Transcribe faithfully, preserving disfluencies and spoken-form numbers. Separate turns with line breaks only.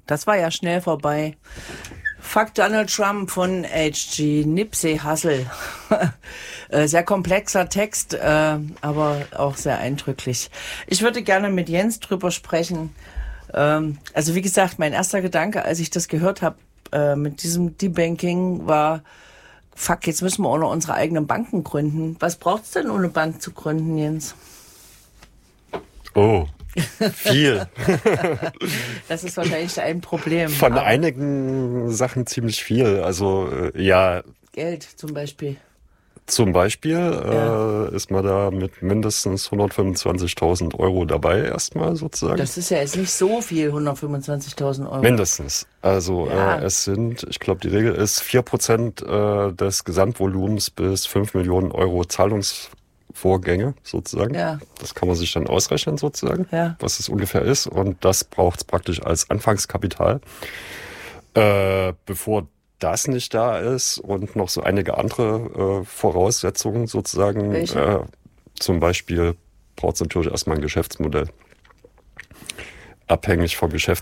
das war ja schnell vorbei. Fuck Donald Trump von H G. Nipsey Hussle. Sehr komplexer Text, äh, aber auch sehr eindrücklich. Ich würde gerne mit Jens drüber sprechen. Ähm, also wie gesagt, mein erster Gedanke, als ich das gehört habe, äh, mit diesem Debanking war, fuck, jetzt müssen wir auch noch unsere eigenen Banken gründen. Was braucht's denn, um eine Bank zu gründen, Jens?
Oh, viel.
Das ist wahrscheinlich ein Problem.
Von einigen Sachen ziemlich viel. Also äh, ja.
Geld zum Beispiel.
Zum Beispiel
Ja.
äh, ist man da mit mindestens hundertfünfundzwanzigtausend Euro dabei erstmal sozusagen.
Das ist ja jetzt nicht so viel, hundertfünfundzwanzigtausend Euro.
Mindestens. Also
Ja.
äh, es sind, ich glaube die Regel ist vier Prozent äh, des Gesamtvolumens bis fünf Millionen Euro Zahlungsvorgänge sozusagen.
Ja.
Das kann man sich dann ausrechnen sozusagen,
Ja.
was es ungefähr ist. Und das braucht es praktisch als Anfangskapital. Äh, bevor das nicht da ist und noch so einige andere äh, Voraussetzungen sozusagen.
Welche?
Äh, zum Beispiel braucht es natürlich erstmal ein Geschäftsmodell. Abhängig vom Geschäftsmodell.